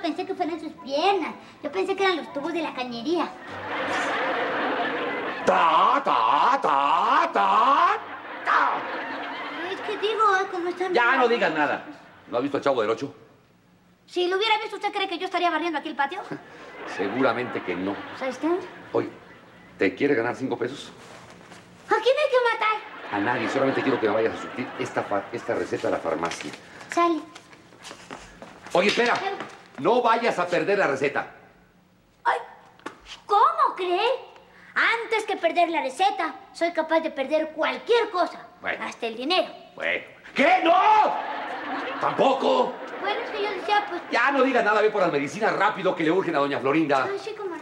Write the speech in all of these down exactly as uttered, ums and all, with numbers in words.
pensé que fueran sus piernas. Yo pensé que eran los tubos de la cañería. ¡Ta, ta, ta, ta, ta! Es que digo, como están... Ya no digas nada. ¿No has visto al Chavo del Ocho? Si lo hubiera visto, ¿usted cree que yo estaría barriendo aquí el patio? Seguramente que no. ¿Sabes usted? Oye, ¿te quiere ganar cinco pesos? ¿A quién hay que matar? A nadie, solamente quiero que me vayas a surtir esta, fa- esta receta a la farmacia. Sale. Oye, espera. No vayas a perder la receta. Ay, ¿cómo cree? Antes que perder la receta, soy capaz de perder cualquier cosa. Bueno. Hasta el dinero. Bueno. ¿Qué? ¡No! ¡Tampoco! Bueno, es que yo decía, pues... Ya no digas nada, ve por las medicinas rápido que le urgen a doña Florinda. Ay, sí, cómo no.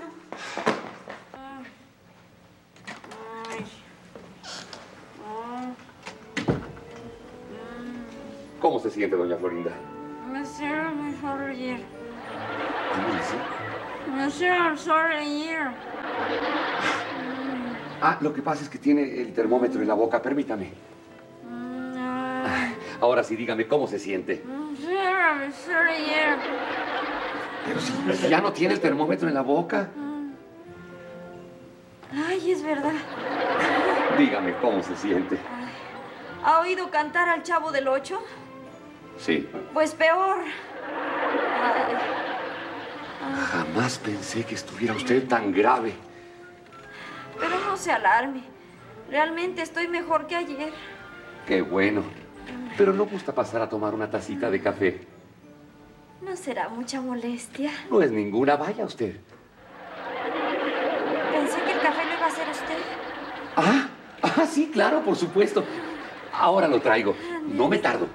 ¿Cómo se siente, doña Florinda? Me siento mejor ayer. ¿Cómo dice? Me siento mejor ayer. Ah, lo que pasa es que tiene el termómetro en la boca. Permítame. Ahora sí, dígame, ¿cómo se siente? Me siento mejor ayer. Pero si, si ya no tiene el termómetro en la boca. Ay, es verdad. Dígame, ¿cómo se siente? ¿Ha oído cantar al Chavo del Ocho? Sí. Pues peor. Ay. Jamás pensé que estuviera usted tan grave. Pero no se alarme. Realmente estoy mejor que ayer. Qué bueno. Pero no gusta pasar a tomar una tacita de café. No será mucha molestia. No es ninguna, vaya usted. Pensé que el café lo iba a hacer usted. Ah, ah, sí, claro, por supuesto. Ahora lo traigo. No me tardo.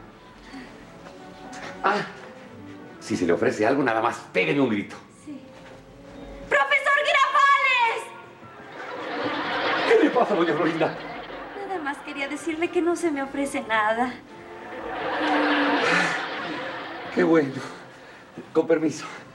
Ah, si se le ofrece algo, nada más, pégame un grito. Sí. ¡Profesor Girafales! ¿Qué le pasa, doña Florinda? Nada más quería decirle que no se me ofrece nada. Qué bueno. Con permiso.